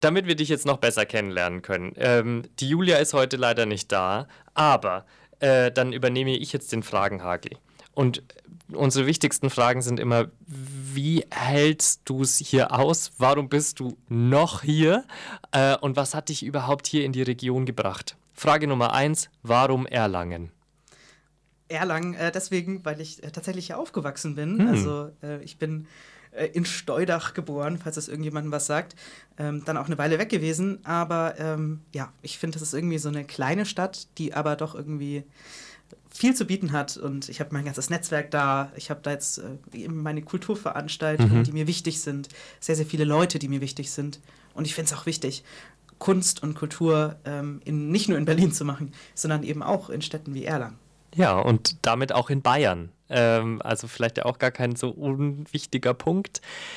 damit wir dich jetzt noch besser kennenlernen können. Die Julia ist heute leider nicht da, aber dann übernehme ich jetzt den Fragenhagel. Und unsere wichtigsten Fragen sind immer, wie hältst du es hier aus? Warum bist du noch hier? Und was hat dich überhaupt hier in die Region gebracht? Frage Nummer 1, warum Erlangen? Erlangen, deswegen, weil ich tatsächlich hier aufgewachsen bin. Also ich bin in Steudach geboren, falls das irgendjemandem was sagt. Dann auch eine Weile weg gewesen. Aber ja, ich finde, das ist irgendwie so eine kleine Stadt, die aber doch irgendwie viel zu bieten hat. Und ich habe mein ganzes Netzwerk da. Ich habe da jetzt eben meine Kulturveranstaltungen, die mir wichtig sind. Sehr, sehr viele Leute, die mir wichtig sind. Und ich finde es auch wichtig, Kunst und Kultur nicht nur in Berlin zu machen, sondern eben auch in Städten wie Erlangen. Ja, und damit auch in Bayern. Also vielleicht ja auch gar kein so unwichtiger Punkt.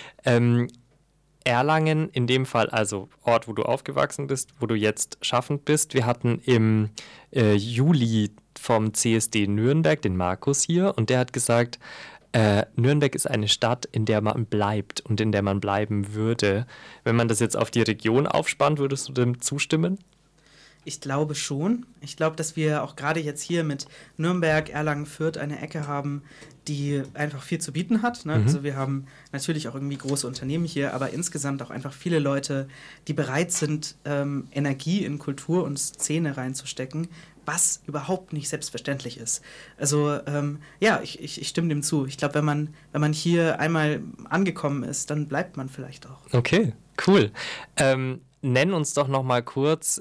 Erlangen, in dem Fall also Ort, wo du aufgewachsen bist, wo du jetzt schaffend bist. Wir hatten im Juli vom CSD Nürnberg den Markus hier und der hat gesagt, Nürnberg ist eine Stadt, in der man bleibt und in der man bleiben würde. Wenn man das jetzt auf die Region aufspannt, würdest du dem zustimmen? Ich glaube schon. Ich glaube, dass wir auch gerade jetzt hier mit Nürnberg, Erlangen, Fürth eine Ecke haben, die einfach viel zu bieten hat. Ne? Also wir haben natürlich auch irgendwie große Unternehmen hier, aber insgesamt auch einfach viele Leute, die bereit sind, Energie in Kultur und Szene reinzustecken, was überhaupt nicht selbstverständlich ist. Also ja, ich stimme dem zu. Ich glaube, wenn man hier einmal angekommen ist, dann bleibt man vielleicht auch. Okay, cool. Nenn uns doch noch mal kurz,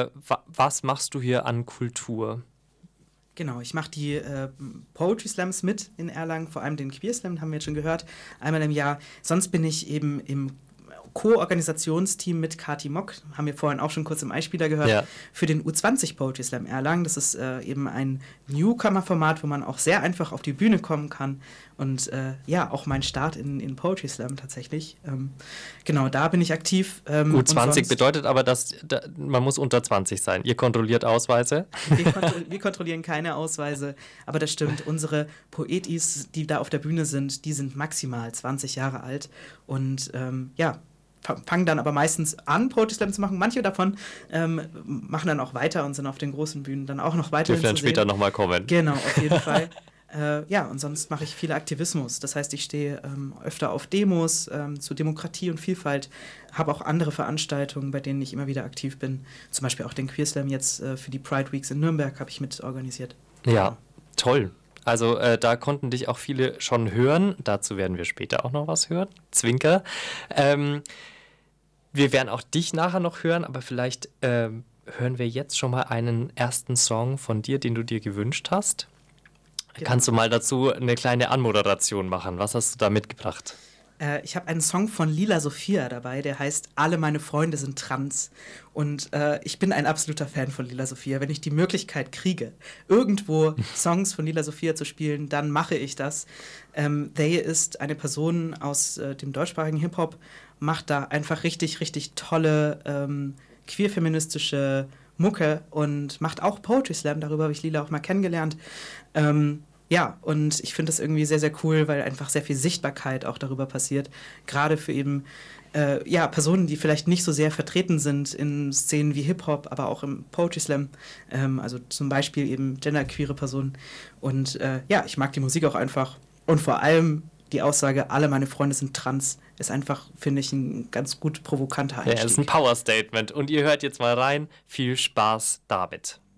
was machst du hier an Kultur? Genau, ich mache die Poetry Slams mit in Erlangen, vor allem den Queer Slam, haben wir jetzt schon gehört, einmal im Jahr. Sonst bin ich eben im Co-Organisationsteam mit Kati Mock, haben wir vorhin auch schon kurz im Einspieler gehört, für den U20 Poetry Slam Erlangen. Das ist eben ein Newcomer-Format, wo man auch sehr einfach auf die Bühne kommen kann. Und ja, auch mein Start in Poetry Slam tatsächlich. Genau, da bin ich aktiv. U20 bedeutet aber, dass man muss unter 20 sein. Ihr kontrolliert Ausweise? Wir kontrollieren keine Ausweise, aber das stimmt. Unsere Poetis, die da auf der Bühne sind, die sind maximal 20 Jahre alt. Und ja, fangen dann aber meistens an, Poetry Slam zu machen. Manche davon machen dann auch weiter und sind auf den großen Bühnen dann auch noch weiterhin zu sehen. Dürfen dann später nochmal kommen. Genau, auf jeden Fall. Ja, und sonst mache ich viel Aktivismus. Das heißt, ich stehe öfter auf Demos zu Demokratie und Vielfalt, habe auch andere Veranstaltungen, bei denen ich immer wieder aktiv bin. Zum Beispiel auch den Queer Slam jetzt für die Pride Weeks in Nürnberg habe ich mit organisiert. Ja, toll. Also da konnten dich auch viele schon hören. Dazu werden wir später auch noch was hören. Zwinker. Wir werden auch dich nachher noch hören, aber vielleicht hören wir jetzt schon mal einen ersten Song von dir, den du dir gewünscht hast. Genau. Kannst du mal dazu eine kleine Anmoderation machen? Was hast du da mitgebracht? Ich habe einen Song von Lila Sophia dabei, der heißt Alle meine Freunde sind trans. Und ich bin ein absoluter Fan von Lila Sophia. Wenn ich die Möglichkeit kriege, irgendwo Songs von Lila Sophia zu spielen, dann mache ich das. They ist eine Person aus dem deutschsprachigen Hip-Hop, macht da einfach richtig, richtig tolle queer-feministische Mucke und macht auch Poetry Slam. Darüber habe ich Lila auch mal kennengelernt. Ja, und ich finde das irgendwie sehr, sehr cool, weil einfach sehr viel Sichtbarkeit auch darüber passiert. Gerade für eben ja, Personen, die vielleicht nicht so sehr vertreten sind in Szenen wie Hip-Hop, aber auch im Poetry Slam. Also zum Beispiel eben genderqueere Personen. Und ja, ich mag die Musik auch einfach. Und vor allem die Aussage, alle meine Freunde sind trans, ist einfach, finde ich, ein ganz gut provokanter Einstieg. Ja, das ist ein Power-Statement. Und ihr hört jetzt mal rein. Viel Spaß damit.